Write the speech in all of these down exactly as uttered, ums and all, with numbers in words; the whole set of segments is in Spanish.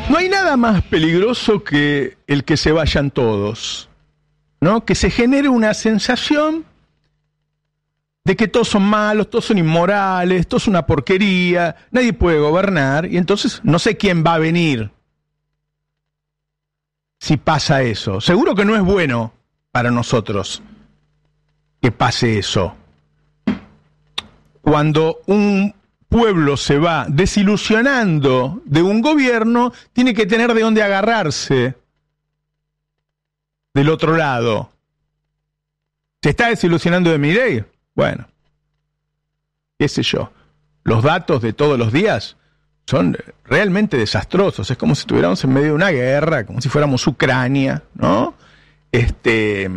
No hay nada más peligroso que el que se vayan todos, ¿no? Que se genere una sensación de que todos son malos, todos son inmorales, todos es una porquería, nadie puede gobernar, y entonces no sé quién va a venir si pasa eso. Seguro que no es bueno para nosotros que pase eso. Cuando un pueblo se va desilusionando de un gobierno, tiene que tener de dónde agarrarse del otro lado. ¿Se está desilusionando de Milei? Bueno, qué sé yo. Los datos de todos los días son realmente desastrosos. Es como si estuviéramos en medio de una guerra, como si fuéramos Ucrania, ¿no? Este,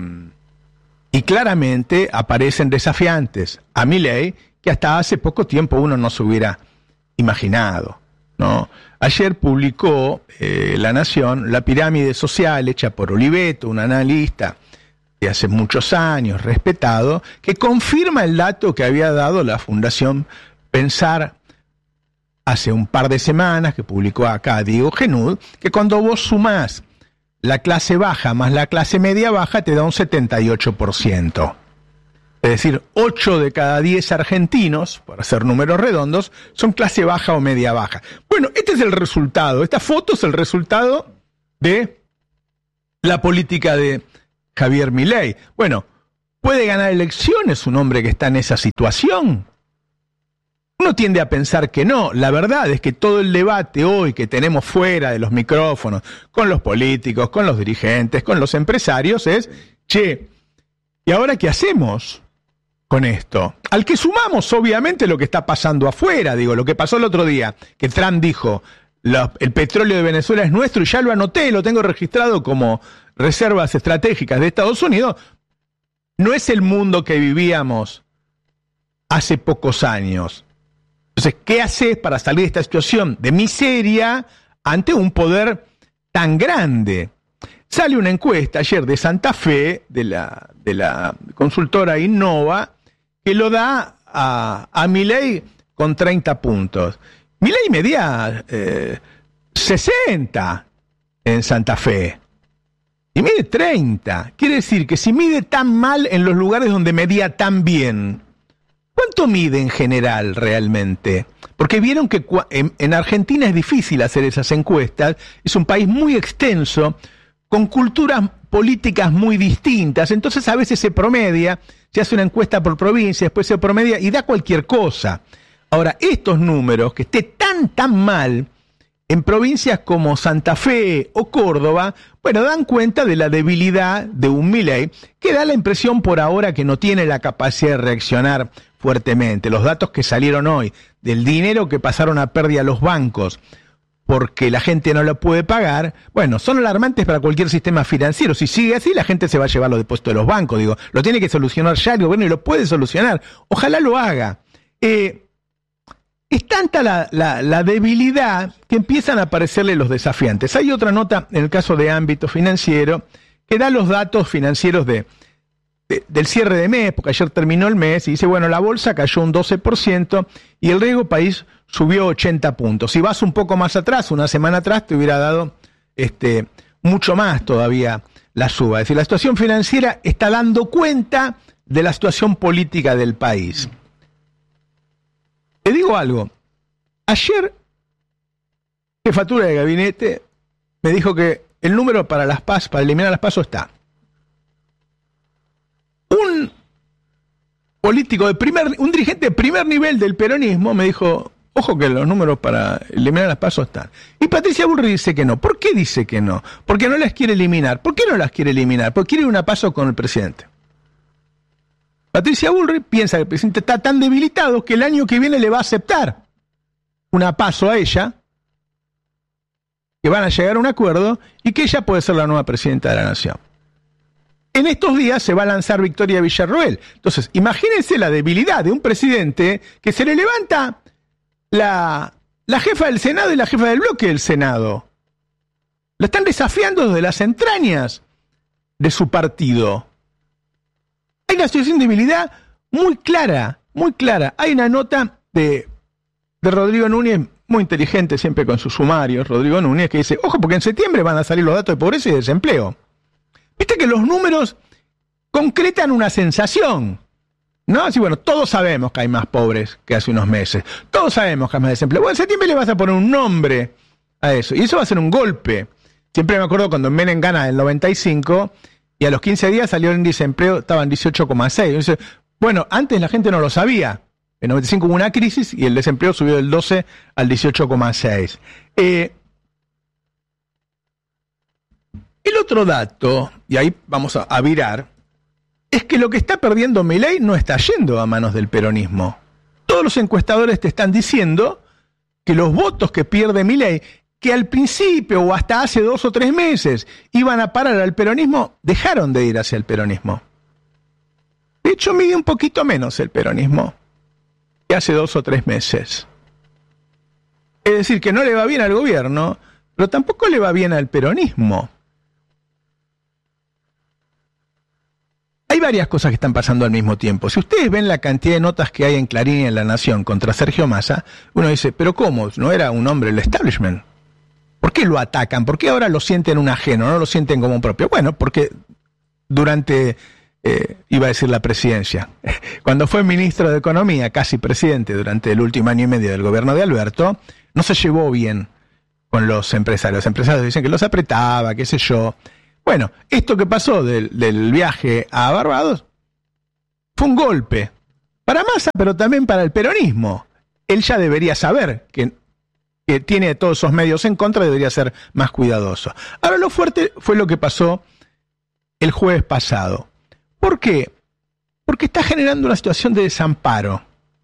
y claramente aparecen desafiantes a Milei que hasta hace poco tiempo uno no se hubiera imaginado, ¿no? Ayer publicó eh, La Nación la pirámide social hecha por Oliveto, un analista de hace muchos años, respetado, que confirma el dato que había dado la Fundación Pensar hace un par de semanas, que publicó acá Diego Genud, que cuando vos sumás la clase baja más la clase media baja te da un setenta y ocho por ciento. Es decir, ocho de cada diez argentinos, por hacer números redondos, son clase baja o media baja. Bueno, este es el resultado. Esta foto es el resultado de la política de Javier Milei. Bueno, ¿puede ganar elecciones un hombre que está en esa situación? Uno tiende a pensar que no. La verdad es que todo el debate hoy que tenemos fuera de los micrófonos, con los políticos, con los dirigentes, con los empresarios, es, che, ¿y ahora qué hacemos con esto? Al que sumamos, obviamente, lo que está pasando afuera. Digo, lo que pasó el otro día, que Trump dijo, la, el petróleo de Venezuela es nuestro, y ya lo anoté, lo tengo registrado como reservas estratégicas de Estados Unidos. No es el mundo que vivíamos hace pocos años. Entonces, ¿qué haces para salir de esta situación de miseria ante un poder tan grande? Sale una encuesta ayer de Santa Fe, de la, de la consultora Innova, que lo da a, a Milei con treinta puntos. Milei medía eh, sesenta en Santa Fe y mide treinta. Quiere decir que si mide tan mal en los lugares donde medía tan bien, ¿cuánto mide en general realmente? Porque vieron que en, en Argentina es difícil hacer esas encuestas, es un país muy extenso, con culturas políticas muy distintas, entonces a veces se promedia, se hace una encuesta por provincia, después se promedia y da cualquier cosa. Ahora, estos números, que esté tan, tan mal, en provincias como Santa Fe o Córdoba, bueno, dan cuenta de la debilidad de un Milei, que da la impresión por ahora que no tiene la capacidad de reaccionar fuertemente. Los datos que salieron hoy, del dinero que pasaron a pérdida los bancos, porque la gente no lo puede pagar, bueno, son alarmantes para cualquier sistema financiero. Si sigue así, la gente se va a llevar los depósitos de los bancos. Digo, lo tiene que solucionar ya el gobierno y lo puede solucionar. Ojalá lo haga. Eh, es tanta la, la, la debilidad que empiezan a aparecerle los desafiantes. Hay otra nota en el caso de ámbito financiero que da los datos financieros de, de, del cierre de mes, porque ayer terminó el mes, y dice, bueno, la bolsa cayó un doce por ciento y el riesgo país subió ochenta puntos. Si vas un poco más atrás, una semana atrás, te hubiera dado este, mucho más todavía la suba. Es decir, la situación financiera está dando cuenta de la situación política del país. Te digo algo. Ayer, jefatura de gabinete me dijo que el número para las PASO, para eliminar las PASO está. Un político de primer, un dirigente de primer nivel del peronismo me dijo, ojo que los números para eliminar las PASO están. Y Patricia Bullrich dice que no. ¿Por qué dice que no? Porque no las quiere eliminar. ¿Por qué no las quiere eliminar? Porque quiere una PASO con el presidente. Patricia Bullrich piensa que el presidente está tan debilitado que el año que viene le va a aceptar una PASO a ella, que van a llegar a un acuerdo y que ella puede ser la nueva presidenta de la nación. En estos días se va a lanzar Victoria Villarroel. Entonces, imagínense la debilidad de un presidente que se le levanta la, la jefa del Senado y la jefa del bloque del Senado. La están desafiando desde las entrañas de su partido. Hay una situación de debilidad muy clara, muy clara. Hay una nota de, de Rodrigo Núñez muy inteligente, siempre con sus sumarios, Rodrigo Núñez, que dice, ojo, porque en septiembre van a salir los datos de pobreza y desempleo. Viste que los números concretan una sensación, ¿no? Así, bueno, todos sabemos que hay más pobres que hace unos meses, todos sabemos que hay más desempleo. Bueno, en septiembre le vas a poner un nombre a eso, y eso va a ser un golpe. Siempre me acuerdo cuando Menem gana el noventa y cinco, y a los quince días salió el índice de empleo, estaba en dieciocho coma seis. Entonces, bueno, antes la gente no lo sabía. En noventa y cinco hubo una crisis y el desempleo subió del doce al dieciocho coma seis. Eh, el otro dato, y ahí vamos a, a virar, es que lo que está perdiendo Milei no está yendo a manos del peronismo. Todos los encuestadores te están diciendo que los votos que pierde Milei, que al principio o hasta hace dos o tres meses iban a parar al peronismo, dejaron de ir hacia el peronismo. De hecho, mide un poquito menos el peronismo que hace dos o tres meses. Es decir, que no le va bien al gobierno, pero tampoco le va bien al peronismo. Hay varias cosas que están pasando al mismo tiempo. Si ustedes ven la cantidad de notas que hay en Clarín y en La Nación contra Sergio Massa, uno dice, pero ¿cómo? ¿No era un hombre del establishment? ¿Por qué lo atacan? ¿Por qué ahora lo sienten un ajeno, no lo sienten como un propio? Bueno, porque durante, eh, iba a decir la presidencia, cuando fue ministro de Economía, casi presidente durante el último año y medio del gobierno de Alberto, no se llevó bien con los empresarios. Los empresarios dicen que los apretaba, qué sé yo. Bueno, esto que pasó del, del viaje a Barbados fue un golpe para Massa, pero también para el peronismo. Él ya debería saber que, que tiene todos esos medios en contra, debería ser más cuidadoso. Ahora, lo fuerte fue lo que pasó el jueves pasado. ¿Por qué? Porque está generando una situación de desamparo.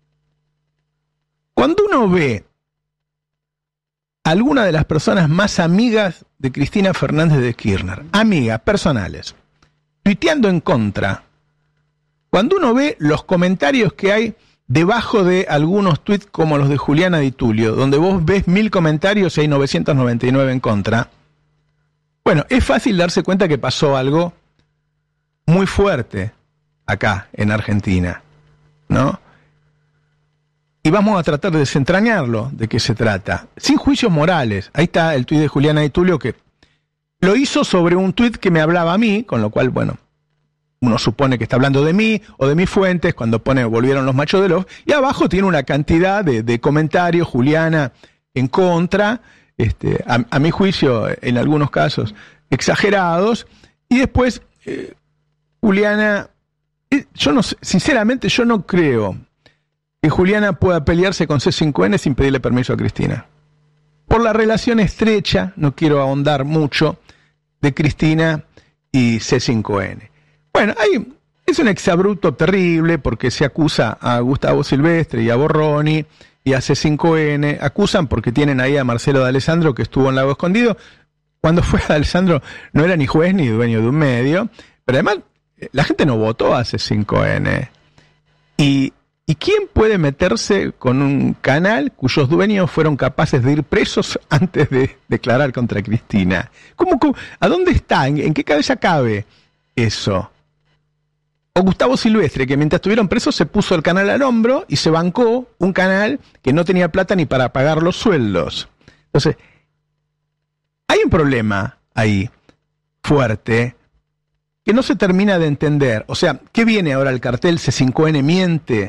Cuando uno ve a alguna de las personas más amigas de Cristina Fernández de Kirchner, amigas personales, tuiteando en contra, cuando uno ve los comentarios que hay debajo de algunos tweets como los de Juliana Di Tulio, donde vos ves mil comentarios y hay novecientos noventa y nueve en contra, bueno, es fácil darse cuenta que pasó algo muy fuerte acá en Argentina, ¿no? Y vamos a tratar de desentrañarlo, de qué se trata, sin juicios morales. Ahí está el tuit de Juliana Di Tulio, que lo hizo sobre un tuit que me hablaba a mí, con lo cual, bueno, uno supone que está hablando de mí o de mis fuentes, cuando pone volvieron los machos de los, y abajo tiene una cantidad de, de comentarios, Juliana en contra, este, a, a mi juicio, en algunos casos, exagerados, y después, eh, Juliana, eh, yo no sé, sinceramente yo no creo que Juliana pueda pelearse con C cinco N sin pedirle permiso a Cristina. Por la relación estrecha, no quiero ahondar mucho, de Cristina y C cinco N. Bueno, ahí es un exabrupto terrible porque se acusa a Gustavo Silvestre y a Borroni y a C cinco N. Acusan porque tienen ahí a Marcelo D'Alessandro, que estuvo en Lago Escondido. Cuando fue D'Alessandro no era ni juez ni dueño de un medio. Pero además, la gente no votó a C cinco N. Y... ¿Y quién puede meterse con un canal cuyos dueños fueron capaces de ir presos antes de declarar contra Cristina? ¿Cómo, cómo, ¿A dónde está? ¿En, ¿En qué cabeza cabe eso? O Gustavo Silvestre, que mientras estuvieron presos se puso el canal al hombro y se bancó un canal que no tenía plata ni para pagar los sueldos. Entonces, hay un problema ahí fuerte que no se termina de entender. O sea, ¿qué viene ahora el cartel? C cinco N miente.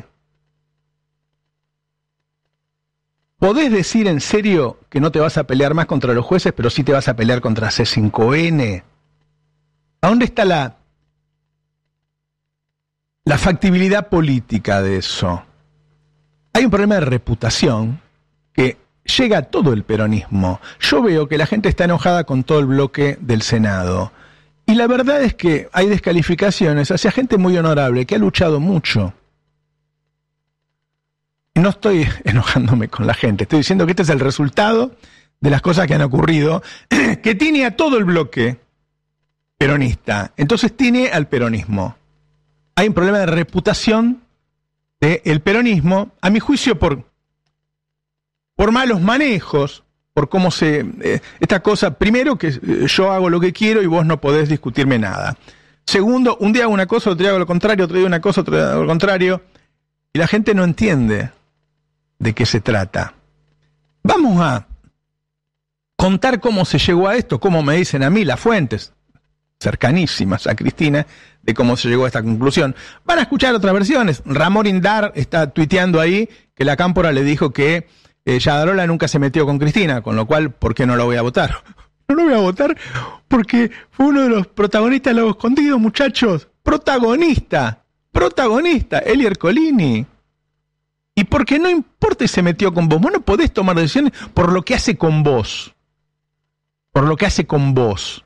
¿Podés decir en serio que no te vas a pelear más contra los jueces, pero sí te vas a pelear contra C cinco N? ¿A dónde está la, la factibilidad política de eso? Hay un problema de reputación que llega a todo el peronismo. Yo veo que la gente está enojada con todo el bloque del Senado. Y la verdad es que hay descalificaciones hacia gente muy honorable que ha luchado mucho. No estoy enojándome con la gente, estoy diciendo que este es el resultado de las cosas que han ocurrido, que tiene a todo el bloque peronista, entonces tiene al peronismo. Hay un problema de reputación del peronismo, a mi juicio por, por malos manejos, por cómo se... Eh, esta cosa, primero que eh, yo hago lo que quiero y vos no podés discutirme nada. Segundo, un día hago una cosa, otro día hago lo contrario, otro día una cosa, otro día hago lo contrario, y la gente no entiende de qué se trata. Vamos a contar cómo se llegó a esto, cómo me dicen a mí las fuentes cercanísimas a Cristina, de cómo se llegó a esta conclusión. Van a escuchar otras versiones. Ramón Indar está tuiteando ahí que la Cámpora le dijo que eh, Yadarola nunca se metió con Cristina, con lo cual, ¿por qué no lo voy a votar? No lo voy a votar porque fue uno de los protagonistas de Lago Escondido, muchachos. Protagonista, protagonista, Eli Ercolini. Y porque no importa si se metió con vos, vos no podés tomar decisiones por lo que hace con vos. Por lo que hace con vos.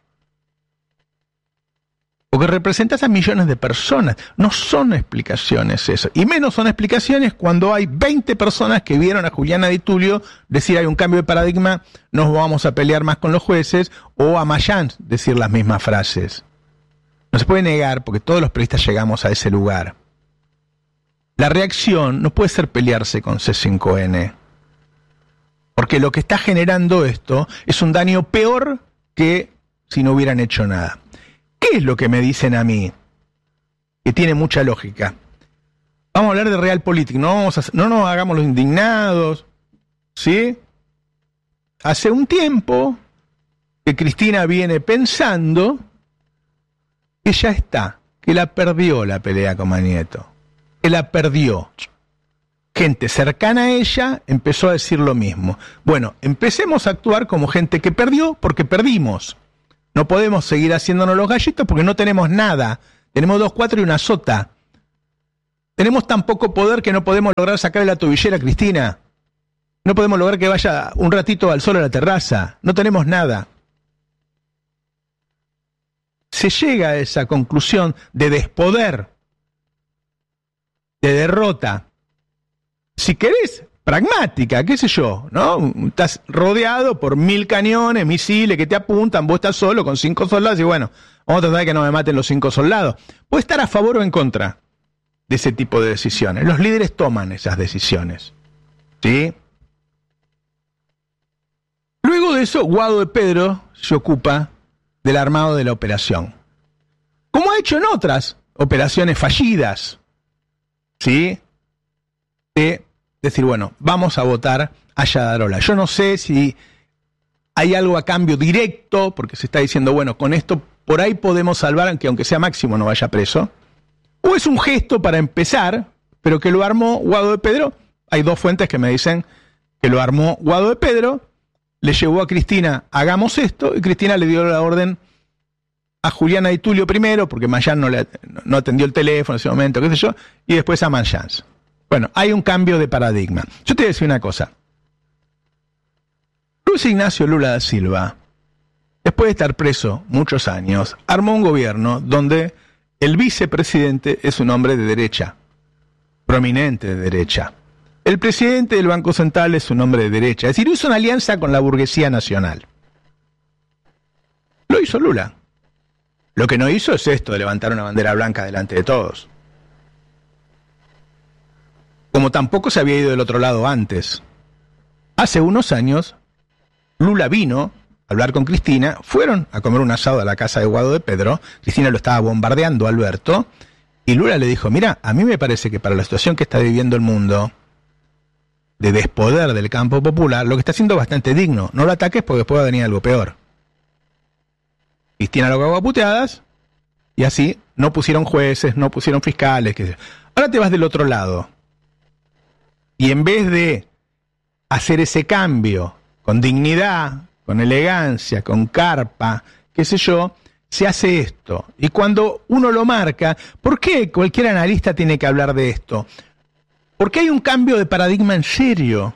Porque representás a millones de personas. No son explicaciones eso. Y menos son explicaciones cuando hay veinte personas que vieron a Juliana Di Tulio decir hay un cambio de paradigma, nos vamos a pelear más con los jueces, o a Mayans decir las mismas frases. No se puede negar, porque todos los periodistas llegamos a ese lugar. La reacción no puede ser pelearse con C cinco N. Porque lo que está generando esto es un daño peor que si no hubieran hecho nada. ¿Qué es lo que me dicen a mí? Que tiene mucha lógica. Vamos a hablar de realpolitik, no, vamos a, no nos hagamos los indignados, ¿sí? Hace un tiempo que Cristina viene pensando que ya está, que la perdió la pelea con Manieto, que la perdió. Gente cercana a ella empezó a decir lo mismo. Bueno, empecemos a actuar como gente que perdió porque perdimos. No podemos seguir haciéndonos los gallitos porque no tenemos nada. Tenemos dos, cuatro y una sota. Tenemos tan poco poder que no podemos lograr sacarle la tobillera a Cristina. No podemos lograr que vaya un ratito al sol a la terraza. No tenemos nada. Se llega a esa conclusión de despoder, de derrota. Si querés, pragmática, qué sé yo, ¿no? Estás rodeado por mil cañones, misiles que te apuntan, vos estás solo con cinco soldados y bueno, vamos a tratar de que no me maten los cinco soldados. Puede estar a favor o en contra de ese tipo de decisiones. Los líderes toman esas decisiones, ¿sí? Luego de eso, Guado de Pedro se ocupa del armado de la operación. Como ha hecho en otras operaciones fallidas, ¿sí? De decir, bueno, vamos a votar a Yadarola. Yo no sé si hay algo a cambio directo, porque se está diciendo, bueno, con esto por ahí podemos salvar, aunque aunque sea Máximo no vaya preso. O es un gesto para empezar, pero que lo armó Guado de Pedro. Hay dos fuentes que me dicen que lo armó Guado de Pedro, le llevó a Cristina, hagamos esto, y Cristina le dio la orden a Juliana Di Tulio primero, porque Mayans no, le, no atendió el teléfono en ese momento, qué sé yo, y después a Mayans. Bueno, hay un cambio de paradigma. Yo te voy a decir una cosa. Luis Ignacio Lula da Silva, después de estar preso muchos años, armó un gobierno donde el vicepresidente es un hombre de derecha, prominente de derecha. El presidente del Banco Central es un hombre de derecha. Es decir, hizo una alianza con la burguesía nacional. Lo hizo Lula. Lo que no hizo es esto de levantar una bandera blanca delante de todos. Como tampoco se había ido del otro lado antes. Hace unos años, Lula vino a hablar con Cristina, fueron a comer un asado a la casa de Guado de Pedro, Cristina lo estaba bombardeando a Alberto, y Lula le dijo, mira, a mí me parece que para la situación que está viviendo el mundo, de despoder del campo popular, lo que está haciendo es bastante digno, no lo ataques porque después va a venir algo peor. Cristina lo cagó a puteadas, y así no pusieron jueces, no pusieron fiscales, qué sé yo. Ahora te vas del otro lado. Y en vez de hacer ese cambio con dignidad, con elegancia, con carpa, qué sé yo, se hace esto. Y cuando uno lo marca, ¿por qué cualquier analista tiene que hablar de esto? Porque hay un cambio de paradigma en serio.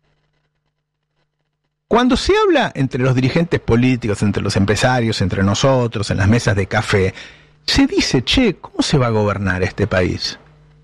Cuando se habla entre los dirigentes políticos, entre los empresarios, entre nosotros, en las mesas de café, se dice, che, ¿cómo se va a gobernar este país?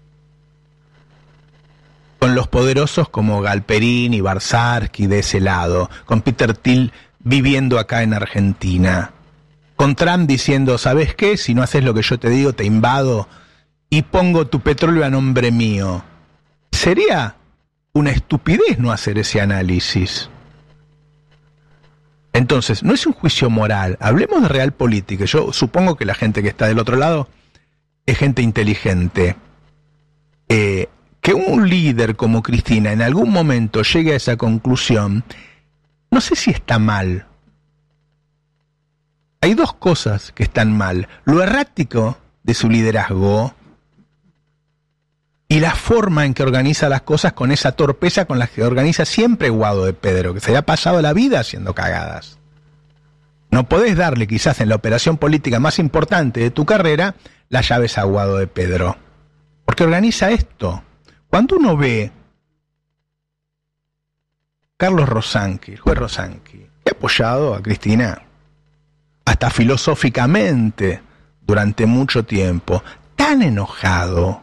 Con los poderosos como Galperín y Barzarski de ese lado, con Peter Thiel viviendo acá en Argentina, con Trump diciendo, ¿sabes qué? Si no haces lo que yo te digo, te invado y pongo tu petróleo a nombre mío. Sería una estupidez no hacer ese análisis. Entonces, no es un juicio moral, hablemos de realpolitik. Yo supongo que la gente que está del otro lado es gente inteligente, eh, que un líder como Cristina en algún momento llegue a esa conclusión, no sé si está mal. Hay dos cosas que están mal: lo errático de su liderazgo y la forma en que organiza las cosas, con esa torpeza con la que organiza siempre Guado de Pedro, que se le ha pasado la vida haciendo cagadas. No podés darle, quizás en la operación política más importante de tu carrera, las llaves a Guado de Pedro, porque organiza esto. Cuando uno ve Carlos Rosanqui, el juez Rosanqui, que ha apoyado a Cristina hasta filosóficamente durante mucho tiempo, tan enojado,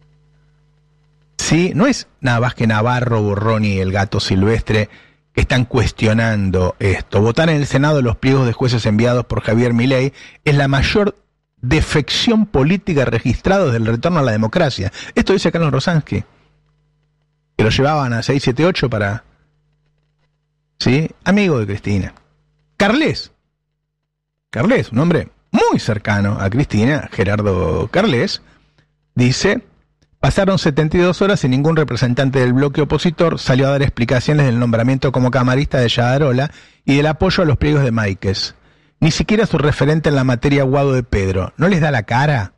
¿sí? No es nada más que Navarro, Borrón y el Gato Silvestre que están cuestionando esto. Votar en el Senado los pliegos de jueces enviados por Javier Milei es la mayor defección política registrada desde el retorno a la democracia. Esto dice Carlos Rosanqui, que lo llevaban a seis siete ocho para... ¿sí? Amigo de Cristina. Carles. Carles, un hombre muy cercano a Cristina, Gerardo Carles, dice: pasaron setenta y dos horas y ningún representante del bloque opositor salió a dar explicaciones del nombramiento como camarista de Yadarola y del apoyo a los pliegos de Máiquez. Ni siquiera su referente en la materia, Guado de Pedro. ¿No les da la cara?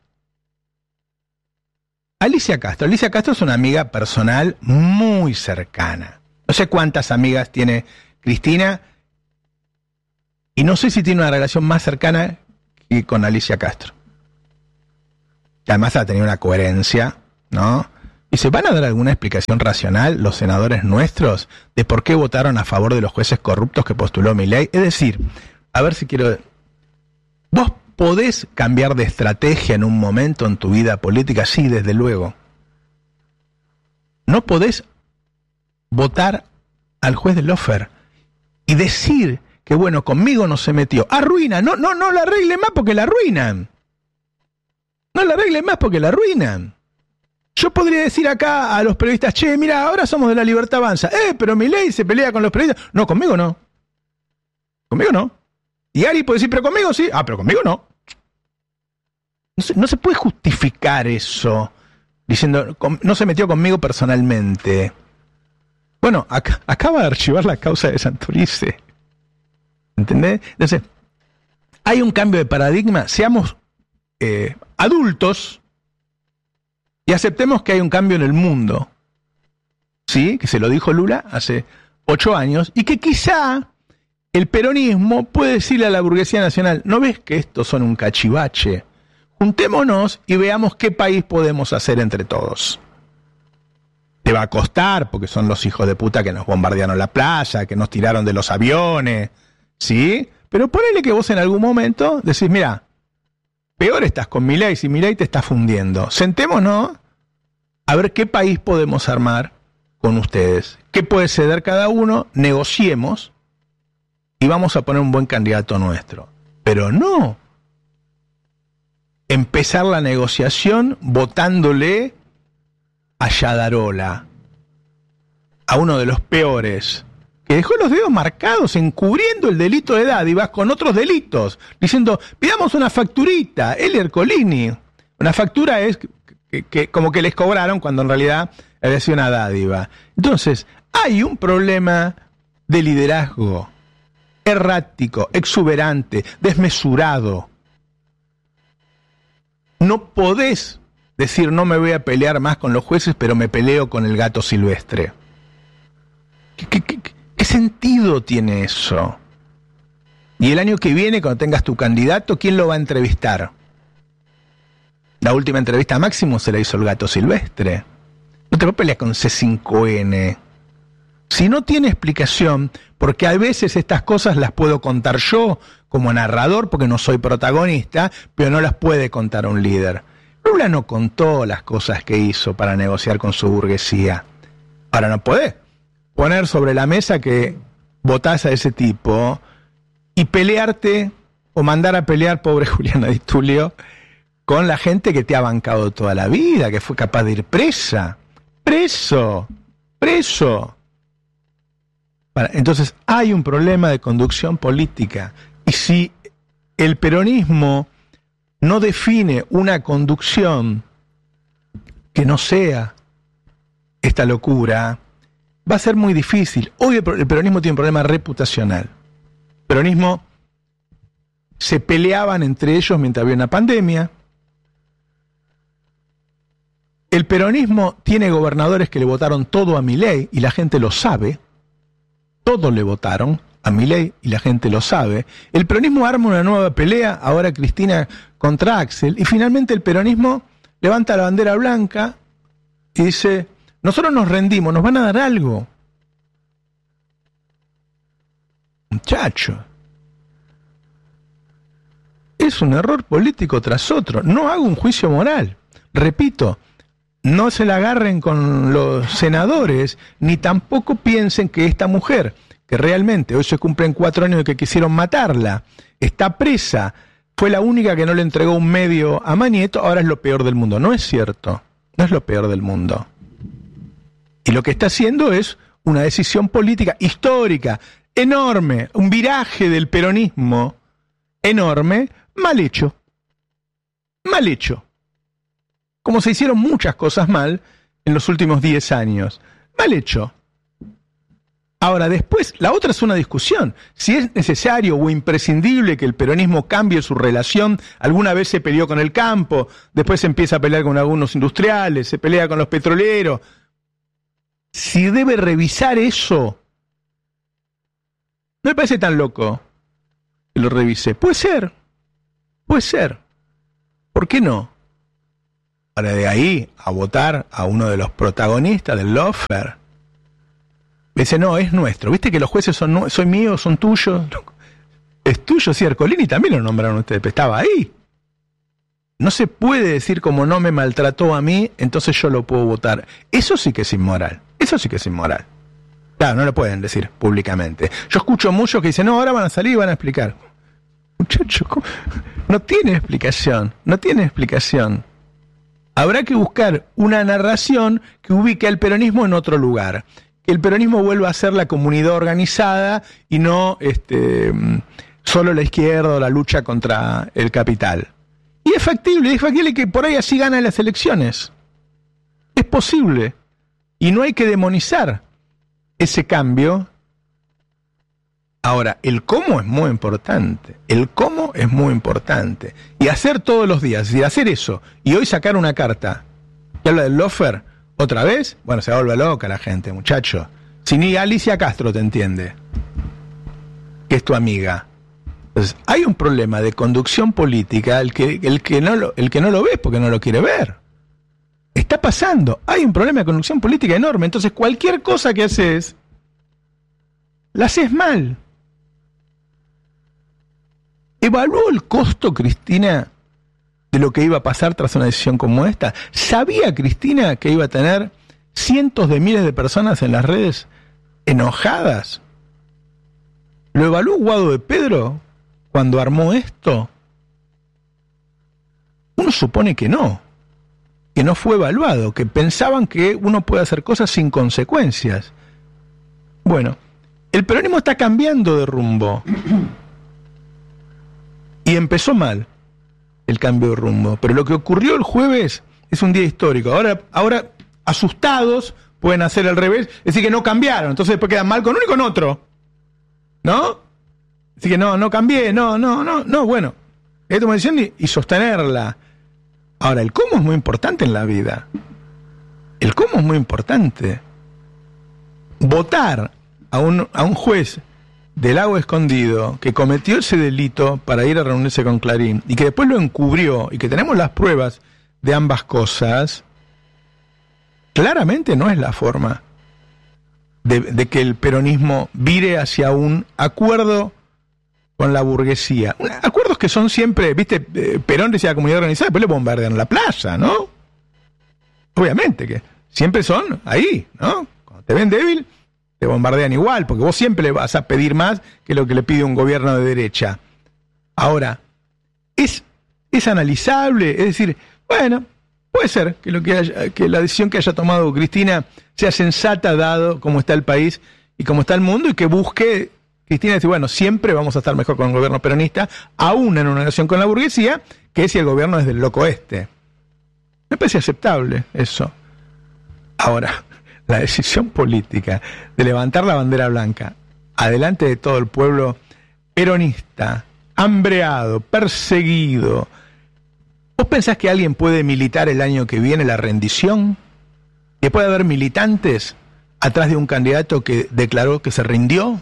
Alicia Castro. Alicia Castro es una amiga personal muy cercana. No sé cuántas amigas tiene Cristina y no sé si tiene una relación más cercana que con Alicia Castro. Además ha tenido una coherencia, ¿no? ¿Y se van a dar alguna explicación racional los senadores nuestros de por qué votaron a favor de los jueces corruptos que postuló Milei? Es decir, a ver si quiero... ¿Vos podés cambiar de estrategia en un momento en tu vida política? Sí, desde luego. No podés votar al juez de Lofer y decir que, bueno, conmigo no se metió. Arruina, no, no, no la arregle más porque la arruinan. No la arregle más porque la arruinan. Yo podría decir acá a los periodistas: che, mira, ahora somos de La Libertad Avanza. Eh, pero Milei se pelea con los periodistas. No, conmigo no. Conmigo no. Y Ari puede decir: pero conmigo sí. Ah, pero conmigo no. No se, no se puede justificar eso diciendo: no se metió conmigo personalmente. Bueno, ac- acaba de archivar la causa de Santorice. ¿Entendés? Entonces, hay un cambio de paradigma. Seamos eh, adultos y aceptemos que hay un cambio en el mundo. ¿Sí? Que se lo dijo Lula hace ocho años y que quizá el peronismo puede decirle a la burguesía nacional: ¿no ves que estos son un cachivache? Juntémonos y veamos qué país podemos hacer entre todos. Te va a costar, porque son los hijos de puta que nos bombardearon la playa, que nos tiraron de los aviones, ¿sí? Pero ponele que vos en algún momento decís: mira, peor estás con Milei, si Milei te está fundiendo. Sentémonos a ver qué país podemos armar con ustedes. ¿Qué puede ceder cada uno? Negociemos y vamos a poner un buen candidato nuestro. Pero no empezar la negociación votándole a Yadarola, a uno de los peores, que dejó los dedos marcados encubriendo el delito de dádivas con otros delitos, diciendo: pidamos una facturita, el Ercolini. Una factura es que, que como que les cobraron cuando en realidad había sido una dádiva. Entonces, hay un problema de liderazgo errático, exuberante, desmesurado. No podés decir: no me voy a pelear más con los jueces, pero me peleo con el Gato Silvestre. ¿Qué, qué, qué, qué sentido tiene eso? Y el año que viene, cuando tengas tu candidato, ¿quién lo va a entrevistar? La última entrevista a Máximo se la hizo el Gato Silvestre. No te vas a pelear con C cinco N. Si no tiene explicación, porque a veces estas cosas las puedo contar yo como narrador, porque no soy protagonista, pero no las puede contar un líder. Lula no contó las cosas que hizo para negociar con su burguesía. Ahora no podés poner sobre la mesa que votás a ese tipo y pelearte o mandar a pelear, pobre Juliana Di Tulio, con la gente que te ha bancado toda la vida, que fue capaz de ir presa. Preso, preso. Para, entonces hay un problema de conducción política. Y si el peronismo no define una conducción que no sea esta locura, va a ser muy difícil. Hoy el peronismo tiene un problema reputacional. El peronismo se peleaban entre ellos mientras había una pandemia. El peronismo tiene gobernadores que le votaron todo a Milei y la gente lo sabe. Todos le votaron a Milei y la gente lo sabe. El peronismo arma una nueva pelea, ahora Cristina contra Axel, y finalmente el peronismo levanta la bandera blanca y dice, nosotros nos rendimos, nos van a dar algo. Muchacho, es un error político tras otro. No hago un juicio moral. Repito, no se la agarren con los senadores, ni tampoco piensen que esta mujer, que realmente hoy se cumplen cuatro años de que quisieron matarla, está presa, fue la única que no le entregó un medio a Manieto, ahora es lo peor del mundo. No es cierto, no es lo peor del mundo. Y lo que está haciendo es una decisión política histórica, enorme, un viraje del peronismo enorme, mal hecho. Mal hecho. Como se hicieron muchas cosas mal en los últimos diez años. Mal hecho. Ahora, después, la otra es una discusión. Si es necesario o imprescindible que el peronismo cambie su relación, alguna vez se peleó con el campo, después se empieza a pelear con algunos industriales, se pelea con los petroleros. Si debe revisar eso, no me parece tan loco que lo revise. Puede ser, puede ser. ¿Por qué no? Ahora, de ahí a votar a uno de los protagonistas del lawfare, dice, no, es nuestro. ¿Viste que los jueces son, son míos, son tuyos? Es tuyo, sí, Ercolini también lo nombraron ustedes, pero estaba ahí. No se puede decir como no me maltrató a mí, entonces yo lo puedo votar. Eso sí que es inmoral. Eso sí que es inmoral. Claro, no lo pueden decir públicamente. Yo escucho muchos que dicen, no, ahora van a salir y van a explicar. Muchacho, ¿cómo? No tiene explicación, no tiene explicación. Habrá que buscar una narración que ubique al peronismo en otro lugar. Que el peronismo vuelva a ser la comunidad organizada y no este, solo la izquierda o la lucha contra el capital. Y es factible, es factible que por ahí así ganan las elecciones. Es posible. Y no hay que demonizar ese cambio. Ahora, el cómo es muy importante. El cómo es muy importante. Y hacer todos los días, y hacer eso, y hoy sacar una carta que habla del lawfare, otra vez, bueno, se vuelve loca la gente, muchacho. Si ni Alicia Castro te entiende, que es tu amiga. Entonces, hay un problema de conducción política, el que, el que no lo, el que no lo ve es porque no lo quiere ver. Está pasando, hay un problema de conducción política enorme, entonces cualquier cosa que haces, la haces mal. ¿Evaluó el costo, Cristina, de lo que iba a pasar tras una decisión como esta? ¿Sabía Cristina que iba a tener cientos de miles de personas en las redes enojadas? ¿Lo evaluó Guado de Pedro cuando armó esto? Uno supone que no, que no fue evaluado, que pensaban que uno puede hacer cosas sin consecuencias. Bueno, el peronismo está cambiando de rumbo. Y empezó mal el cambio de rumbo. Pero lo que ocurrió el jueves es un día histórico. Ahora, ahora asustados, pueden hacer al revés, es decir que no cambiaron, entonces después quedan mal con uno y con otro. ¿No? Así que no, no cambié, no, no, no, no, bueno. Hay que tomar decisión y, y sostenerla. Ahora, el cómo es muy importante en la vida. El cómo es muy importante. Votar a un, a un juez del Lago Escondido que cometió ese delito para ir a reunirse con Clarín y que después lo encubrió y que tenemos las pruebas de ambas cosas, claramente no es la forma de, de que el peronismo vire hacia un acuerdo con la burguesía. Acuerdos que son siempre, viste, Perón decía la comunidad organizada, después le bombardean la plaza, ¿no? Obviamente que siempre son ahí, ¿no? Cuando te ven débil, te bombardean igual, porque vos siempre le vas a pedir más que lo que le pide un gobierno de derecha. Ahora, es, es analizable, es decir, bueno, puede ser que, lo que, haya, que la decisión que haya tomado Cristina sea sensata dado cómo está el país y cómo está el mundo, y que busque, Cristina dice, bueno, siempre vamos a estar mejor con el gobierno peronista, aún en una relación con la burguesía, que si el gobierno es del loco este. Me parece aceptable eso. Ahora, la decisión política de levantar la bandera blanca adelante de todo el pueblo peronista, hambreado, perseguido. ¿Vos pensás que alguien puede militar el año que viene la rendición? ¿Que puede haber militantes atrás de un candidato que declaró que se rindió?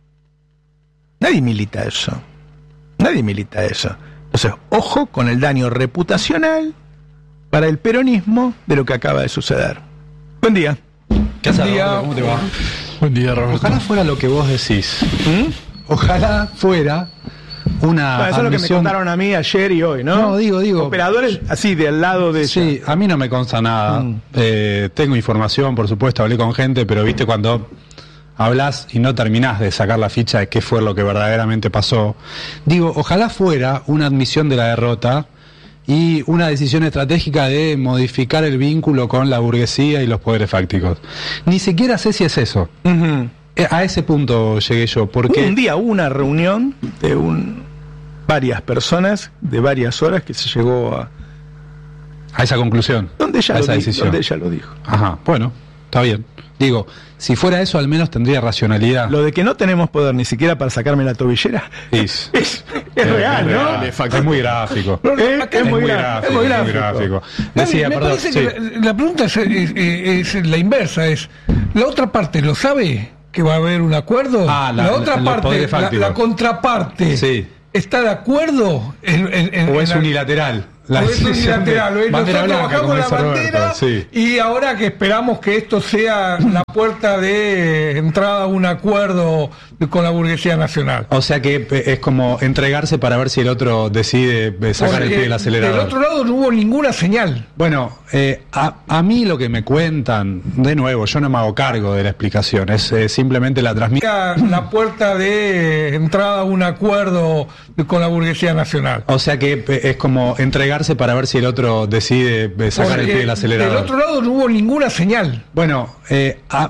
Nadie milita eso. Nadie milita eso. Entonces, ojo con el daño reputacional para el peronismo de lo que acaba de suceder. Buen día. ¿Qué haces, Buen día. Roberto? ¿Cómo te va? Buen día, Roberto. Ojalá fuera lo que vos decís. ¿Mm? Ojalá fuera una Bueno, eso es lo que me admisión... contaron a mí ayer y hoy, ¿no? No, digo, digo... Operadores así, de al lado de Sí, ella. a mí no me consta nada. Mm. Eh, tengo información, por supuesto, hablé con gente, pero viste cuando hablas y no terminás de sacar la ficha de qué fue lo que verdaderamente pasó. Digo, ojalá fuera una admisión de la derrota y una decisión estratégica de modificar el vínculo con la burguesía y los poderes fácticos. Ni siquiera sé si es eso. Uh-huh. Eh, A ese punto llegué yo, porque... Un día hubo una reunión de un, varias personas, de varias horas, que se llegó a... A esa conclusión. Donde ella, a lo, esa di- decisión. donde ella lo dijo. Ajá, bueno, está bien. Digo, si fuera eso al menos tendría racionalidad. Lo de que no tenemos poder ni siquiera para sacarme la tobillera Es, es, es real, ¿no? real, es, fact- es muy gráfico. No, no, Es- acá es es muy muy gráfico, gráfico, es muy muy gráfico. gráfico. No, Decía, me perdón, parece sí. que la, la pregunta es, es- es- es la inversa, es ¿la otra parte lo sabe que va a haber un acuerdo? Ah, la- otra los parte, poderes la, fácticos. la contraparte, Sí. ¿está de acuerdo? En, en- en- O en es la- unilateral. o es decisión unilateral, de o es bandera nosotros blanca, bajamos como la dice Roberto, bandera sí. y ahora que esperamos que esto sea la puerta de entrada a un acuerdo con la burguesía nacional. O sea que eh, es como entregarse para ver si el otro decide eh, sacar el Porque pie del acelerador. del otro lado no hubo ninguna señal. Bueno, eh, a, a mí lo que me cuentan, de nuevo, yo no me hago cargo de la explicación, es eh, simplemente la transmisión. La puerta de entrada a un acuerdo con la burguesía nacional. O sea que eh, es como entregarse para ver si el otro decide eh, sacar el Porque pie del acelerador. del otro lado no hubo ninguna señal. Bueno, eh, a,